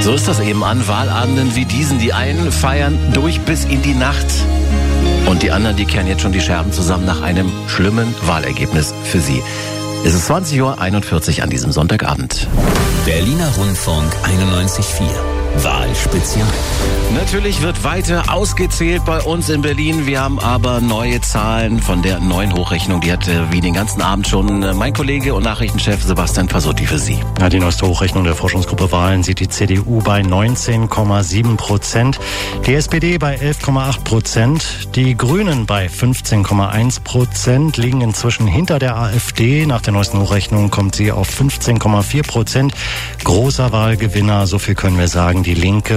So ist das eben an Wahlabenden wie diesen. Die einen feiern durch bis in die Nacht. Und die anderen, die kehren jetzt schon die Scherben zusammen nach einem schlimmen Wahlergebnis für sie. Es ist 20:41 Uhr an diesem Sonntagabend. Berliner Rundfunk 91.4. Wahlspezial. Natürlich wird weiter ausgezählt bei uns in Berlin. Wir haben aber neue Zahlen von der neuen Hochrechnung. Die hat wie den ganzen Abend schon mein Kollege und Nachrichtenchef Sebastian Pasotti für Sie. Ja, die neueste Hochrechnung der Forschungsgruppe Wahlen sieht die CDU bei 19,7%, die SPD bei 11,8%, die Grünen bei 15,1%, liegen inzwischen hinter der AfD. Nach der neuesten Hochrechnung kommt sie auf 15,4%. Großer Wahlgewinner, so viel können wir sagen, die Linke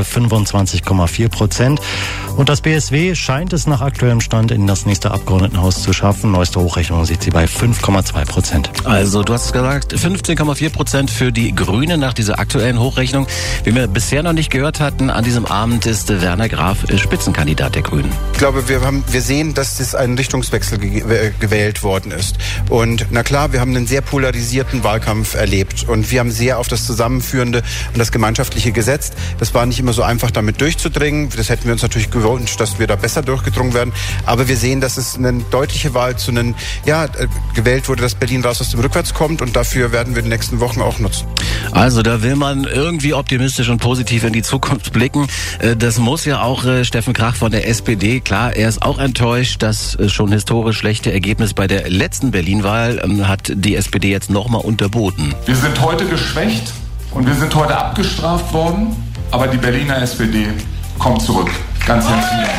25,4%. Und das BSW scheint es nach aktuellem Stand in das nächste Abgeordnetenhaus zu schaffen. Neueste Hochrechnung sieht sie bei 5,2%. Also du hast gesagt, 15,4% für die Grünen nach dieser aktuellen Hochrechnung. Wie wir bisher noch nicht gehört hatten, an diesem Abend ist Werner Graf Spitzenkandidat der Grünen. Ich glaube, wir sehen, dass es ein Richtungswechsel gewählt worden ist. Und na klar, wir haben einen sehr polarisierten Wahlkampf erlebt. Und wir haben sehr auf das Zusammenführende und das Gemeinschaftliche gesetzt. Das war nicht immer so einfach, damit durchzudringen. Das hätten wir uns natürlich gewünscht, dass wir da besser durchgedrungen werden. Aber wir sehen, dass es eine deutliche Wahl zu einem, gewählt wurde, dass Berlin raus aus dem Rückwärts kommt. Und dafür werden wir die nächsten Wochen auch nutzen. Also da will man irgendwie optimistisch und positiv in die Zukunft blicken. Das muss ja auch Steffen Krach von der SPD. Klar, er ist auch enttäuscht. Das schon historisch schlechte Ergebnis bei der letzten Berlin-Wahl hat die SPD jetzt nochmal unterboten. Wir sind heute geschwächt und wir sind heute abgestraft worden. Aber die Berliner SPD kommt zurück. Ganz herzlichen Dank.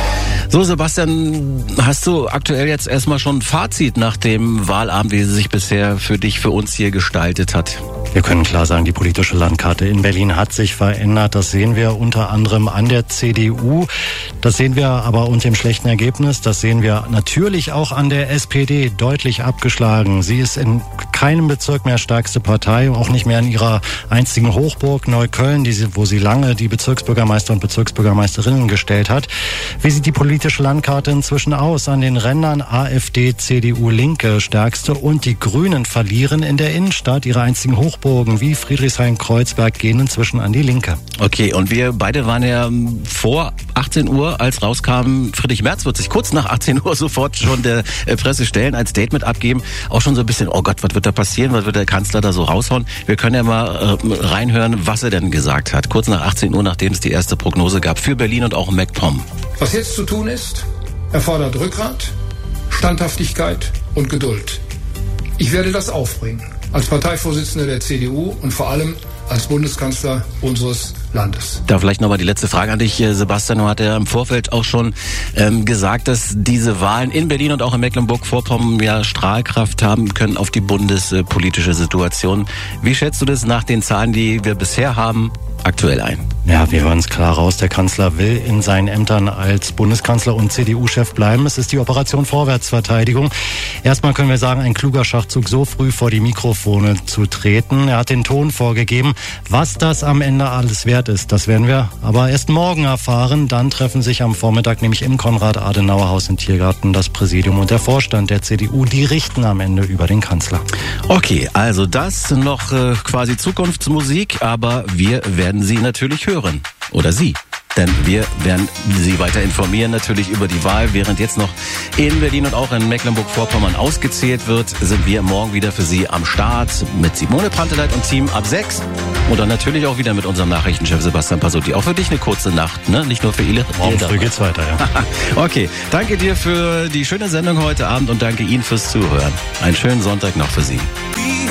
So, Sebastian, hast du aktuell jetzt erstmal schon ein Fazit nach dem Wahlabend, wie sie sich bisher für uns hier gestaltet hat? Wir können klar sagen, die politische Landkarte in Berlin hat sich verändert. Das sehen wir unter anderem an der CDU. Das sehen wir aber unter dem schlechten Ergebnis. Das sehen wir natürlich auch an der SPD, deutlich abgeschlagen. Sie ist in keinem Bezirk mehr stärkste Partei, auch nicht mehr in ihrer einzigen Hochburg Neukölln, wo sie lange die Bezirksbürgermeister und Bezirksbürgermeisterinnen gestellt hat. Wie sieht die politische Landkarte inzwischen aus? An den Rändern AfD, CDU, Linke stärkste und die Grünen verlieren in der Innenstadt ihre einzigen Hochburgen wie Friedrichshain-Kreuzberg gehen inzwischen an die Linke. Okay, und wir beide waren ja vor 18 Uhr, als rauskam, Friedrich Merz wird sich kurz nach 18 Uhr sofort schon der Presse stellen, ein Statement abgeben. Auch schon so ein bisschen, oh Gott, was wird da passieren? Was wird der Kanzler da so raushauen? Wir können ja mal reinhören, was er denn gesagt hat. Kurz nach 18 Uhr, nachdem es die erste Prognose gab für Berlin und auch MacPom. Was jetzt zu tun ist, erfordert Rückgrat, Standhaftigkeit und Geduld. Ich werde das aufbringen. Als Parteivorsitzender der CDU und vor allem als Bundeskanzler unseres Landes. Da vielleicht nochmal die letzte Frage an dich, Sebastian. Du hat ja im Vorfeld auch schon gesagt, dass diese Wahlen in Berlin und auch in Mecklenburg-Vorpommern ja Strahlkraft haben können auf die bundespolitische Situation. Wie schätzt du das nach den Zahlen, die wir bisher haben, aktuell ein? Ja, wir hören es klar raus. Der Kanzler will in seinen Ämtern als Bundeskanzler und CDU-Chef bleiben. Es ist die Operation Vorwärtsverteidigung. Erstmal können wir sagen, ein kluger Schachzug, so früh vor die Mikrofone zu treten. Er hat den Ton vorgegeben. Was das am Ende alles wert ist, das werden wir aber erst morgen erfahren. Dann treffen sich am Vormittag nämlich im Konrad-Adenauer-Haus in Tiergarten das Präsidium und der Vorstand der CDU. Die richten am Ende über den Kanzler. Okay, also das noch quasi Zukunftsmusik, aber wir werden Sie natürlich hören. Oder Sie. Denn wir werden Sie weiter informieren natürlich über die Wahl. Während jetzt noch in Berlin und auch in Mecklenburg-Vorpommern ausgezählt wird, sind wir morgen wieder für Sie am Start mit Simone Panteleit und Team ab 6. Und dann natürlich auch wieder mit unserem Nachrichtenchef Sebastian Pasotti. Auch für dich eine kurze Nacht, ne? Nicht nur für Ile. Morgen früh geht's weiter, ja. Okay, danke dir für die schöne Sendung heute Abend und danke Ihnen fürs Zuhören. Einen schönen Sonntag noch für Sie.